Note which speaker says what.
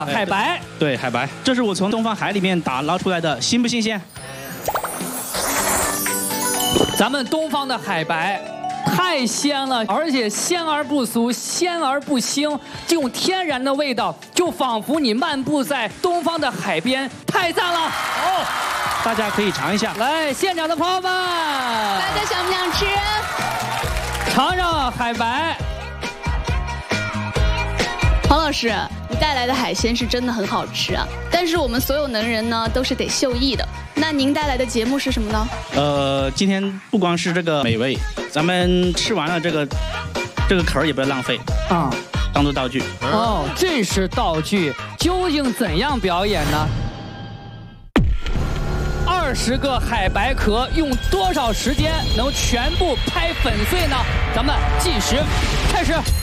Speaker 1: 海白，
Speaker 2: 对，海白，这是我从东方海里面打捞出来的，新不新鲜？
Speaker 1: 咱们东方的海白太鲜了，而且鲜而不俗，鲜而不腥，这种天然的味道，就仿佛你漫步在东方的海边，太赞了！哦，
Speaker 2: 大家可以尝一下。
Speaker 1: 来，现场的朋友们，
Speaker 3: 大家想不想吃？
Speaker 1: 尝尝海白。
Speaker 3: 黄老师，你带来的海鲜是真的很好吃啊，但是我们所有能人呢都是得秀艺的。那您带来的节目是什么呢？
Speaker 2: 今天不光是这个美味，咱们吃完了这个壳儿也不要浪费啊，当做道具。
Speaker 1: 哦，这是道具，究竟怎样表演呢？20个海白壳用多少时间能全部拍粉碎呢？咱们计时开始。